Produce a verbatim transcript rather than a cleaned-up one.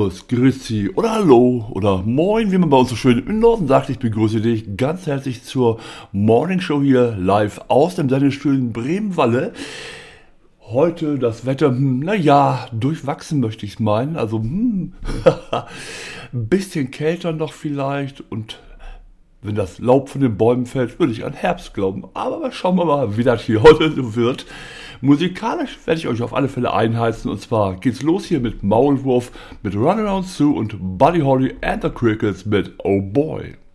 Servus, Grüezi oder Hallo oder Moin, wie man bei uns so schön im Norden sagt. Ich begrüße dich ganz herzlich zur Morning Show hier live aus dem Sendestudio in Bremen-Walle. Heute das Wetter, hm, naja, durchwachsen möchte ich es meinen. Also, hm, ein bisschen kälter noch vielleicht und wenn das Laub von den Bäumen fällt, würde ich an Herbst glauben. Aber schauen wir mal, wie das hier heute wird. Musikalisch werde ich euch auf alle Fälle einheizen. Und zwar geht's los hier mit Maulwurf, mit Runaround Sue und Buddy Holly and the Crickets mit Oh Boy.